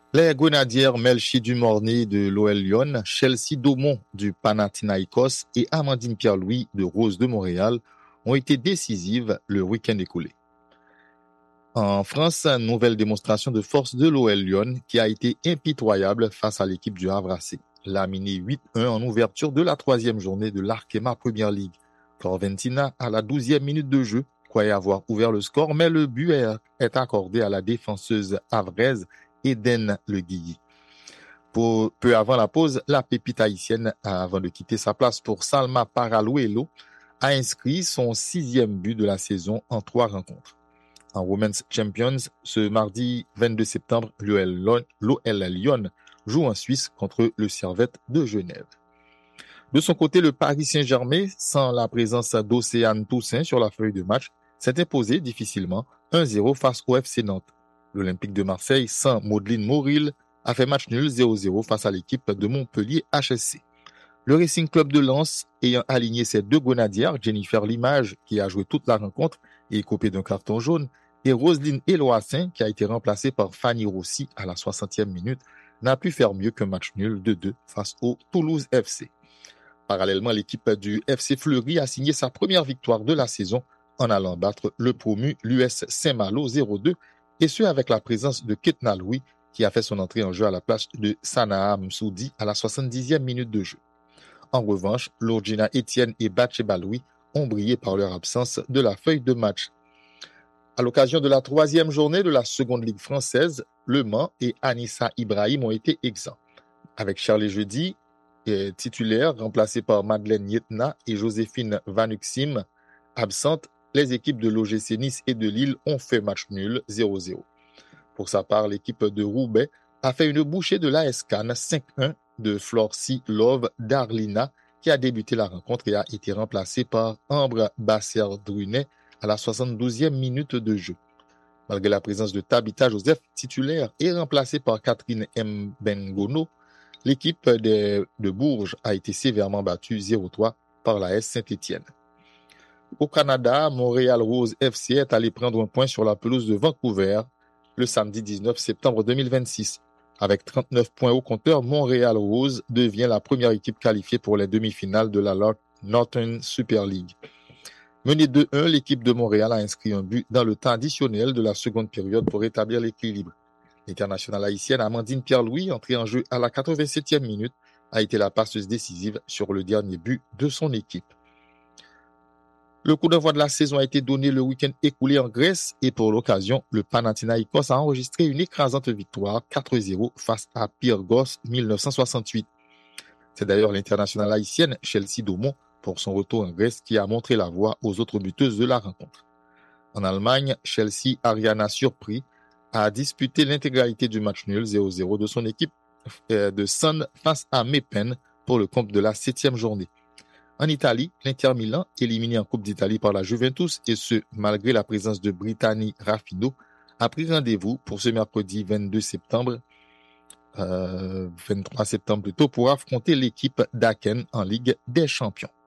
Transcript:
Les Grenadiers Melchi Dumornay de l'OL Lyon, Chelsea Daumont du Panathinaikos et Amandine Pierre-Louis de Rose de Montréal ont été décisives le week-end écoulé. En France, nouvelle démonstration de force de l'OL Lyon qui a été impitoyable face à l'équipe du Havre AC. Laminé 8-1 en ouverture de la troisième journée de l'Arkema Premier League. Corventina, à la 12e minute de jeu, croyait avoir ouvert le score, mais le but est accordé à la défenseuse havraise Eden Le Guilly. Peu avant la pause, la pépite haïtienne, avant de quitter sa place pour Salma Paraluelo, a inscrit son 6e but de la saison en 3 rencontres. En Women's Champions, ce mardi 22 septembre, l'OL Lyon joue en Suisse contre le Servette de Genève. De son côté, le Paris Saint-Germain, sans la présence d'Océane Toussaint sur la feuille de match, s'est imposé difficilement 1-0 face au FC Nantes. L'Olympique de Marseille, sans Maudeline Moril, a fait match nul 0-0 face à l'équipe de Montpellier HSC. Le Racing Club de Lens, ayant aligné ses 2 grenadières, Jennifer Limage, qui a joué toute la rencontre et écopé d'un carton jaune, et Roselyne Eloassin, qui a été remplacée par Fanny Rossi à la 60e minute, n'a pu faire mieux qu'un match nul de 2 face au Toulouse FC. Parallèlement, l'équipe du FC Fleury a signé sa première victoire de la saison en allant battre le promu l'US Saint-Malo 0-2, et ce avec la présence de Ketna Louis, qui a fait son entrée en jeu à la place de Sanaa Msoudi à la 70e minute de jeu. En revanche, Lorgina Etienne et Batcheba Louis ont brillé par leur absence de la feuille de match. À l'occasion de la 3e journée de la seconde ligue française, Le Mans et Anissa Ibrahim ont été exempts. Avec Charlie Jeudi, titulaire, remplacé par Madeleine Yetna et Joséphine Vanuxim, absentes, les équipes de l'OGC Nice et de Lille ont fait match nul 0-0. Pour sa part, l'équipe de Roubaix a fait une bouchée de l'AS Cannes 5-1 de Florcy Love d'Arlina, qui a débuté la rencontre et a été remplacée par Ambre Basser-Drunet à la 72e minute de jeu. Malgré la présence de Tabitha Joseph, titulaire, et remplacée par Catherine M. Bengono, l'équipe de Bourges a été sévèrement battue 0-3 par l'AS Saint-Étienne. Au Canada, Montréal Rose FC est allé prendre un point sur la pelouse de Vancouver le samedi 19 septembre 2026. Avec 39 points au compteur, Montréal Rose devient la première équipe qualifiée pour les demi-finales de la Northern Super League. Menée 2-1, l'équipe de Montréal a inscrit un but dans le temps additionnel de la seconde période pour rétablir l'équilibre. L'internationale haïtienne Amandine Pierre-Louis, entrée en jeu à la 87e minute, a été la passeuse décisive sur le dernier but de son équipe. Le coup d'envoi de la saison a été donné le week-end écoulé en Grèce et pour l'occasion, le Panathinaikos a enregistré une écrasante victoire 4-0 face à Pyrgos 1968. C'est d'ailleurs l'internationale haïtienne Chelsea Daumont pour son retour en Grèce qui a montré la voie aux autres buteuses de la rencontre. En Allemagne, Chelsea Ariana Surpris a disputé l'intégralité du match nul 0-0 de son équipe de Sun face à Meppen pour le compte de la 7e journée. En Italie, l'Inter Milan, éliminé en Coupe d'Italie par la Juventus, et ce, malgré la présence de Brittany Rafido, a pris rendez-vous pour ce mercredi 23 septembre plutôt, pour affronter l'équipe d'Aken en Ligue des Champions.